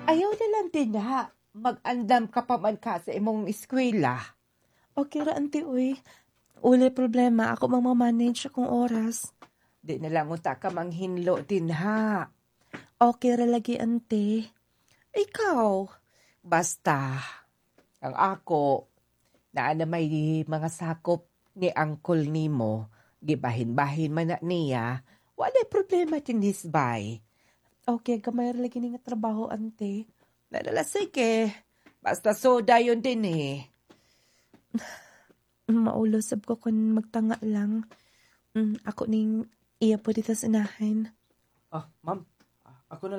Ayaw na lang din ha. Mag-andam ka pa man ka sa imong eskwela. Okay ra, ante, uy. Uli problema, ako mamamanage akong oras. Di na lang unta ka manghinlo din ha. Okay ra lagi, ante. Ikaw, basta, ang ako, na may mga sakop ni Uncle Nimo, gibahin-bahin man na niya, wala problema din hisbay. Okay, gamay ra lagi nga trabaho, ante. Nadala sige, basta soda yun din eh. Maulo sab ko kung magtanga lang. Ako ning iya po dito sa inahin. Ma'am, ako na